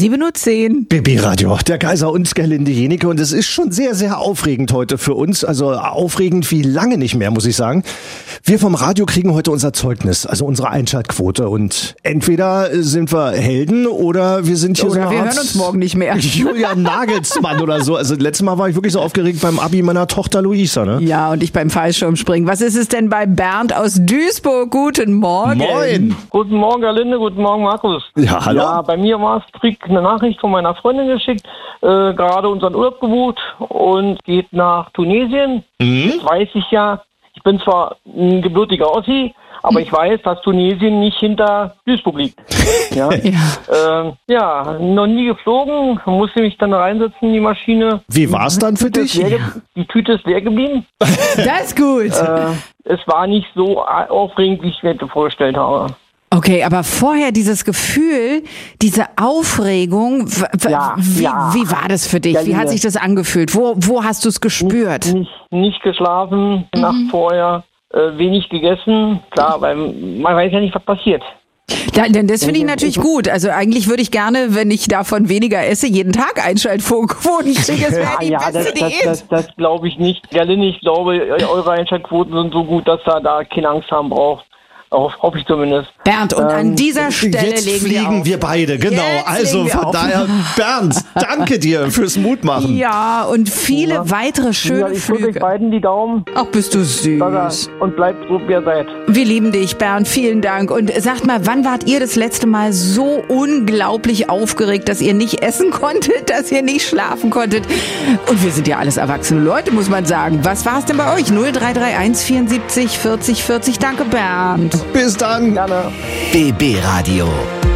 7:10 Uhr. BB Radio, der Kaiser und Gerlinde Jenike. Und es ist schon sehr, sehr aufregend heute für uns. Also aufregend wie lange nicht mehr, muss ich sagen. Wir vom Radio kriegen heute unser Zeugnis, also unsere Einschaltquote. Und entweder sind wir Helden oder wir sind hier oder so wir eine hören uns morgen nicht mehr. Julian Nagelsmann oder so. Also letztes Mal war ich wirklich so aufgeregt beim Abi meiner Tochter Luisa, ne? Ja, und ich beim Fallschirmspringen. Was ist es denn bei Bernd aus Duisburg? Guten Morgen. Moin. Guten Morgen, Gerlinde. Guten Morgen, Markus. Ja, hallo. Ja, bei mir war es, krieg eine Nachricht von meiner Freundin geschickt, gerade unseren Urlaub gebucht und geht nach Tunesien. Das weiß ich ja. Ich bin zwar ein gebürtiger Ossi, aber ich weiß, dass Tunesien nicht hinter Duisburg liegt. Ja, ja, noch nie geflogen, musste mich dann reinsetzen in die Maschine. Wie war's dann für dich? Die Tüte ist leer geblieben. Das ist gut. Es war nicht so aufregend, wie ich mir vorgestellt habe. Okay, aber vorher dieses Gefühl, diese Aufregung, wie war das für dich? Wie hat sich das angefühlt? Wo hast du es gespürt? Nicht geschlafen, Nacht vorher, wenig gegessen. Klar, weil man weiß ja nicht, was passiert. Denn das finde ich natürlich gut. Also eigentlich würde ich gerne, wenn ich davon weniger esse, jeden Tag Einschaltquoten kriege. Das wäre die beste Diät. Das glaube ich nicht. Gerlinde, ich glaube, eure Einschaltquoten sind so gut, dass ihr da keine Angst haben braucht. Hoffe ich zumindest. Bernd, und an dieser Stelle jetzt legen fliegen wir beide, genau. Jetzt Also legen wir von auf. daher, Bernd, danke dir fürs Mutmachen. Ja, und viele weitere schöne Ich drücke euch Flüge. beiden die Daumen. Ach, bist du süß. Und bleibt so, wie ihr seid. Wir lieben dich, Bernd. Vielen Dank. Und sagt mal, wann wart ihr das letzte Mal so unglaublich aufgeregt, dass ihr nicht essen konntet, dass ihr nicht schlafen konntet? Und wir sind ja alles erwachsene Leute, muss man sagen. Was war es denn bei euch? 0331 74 40 40. Danke, Bernd. Bis dann. Gerne. BB Radio.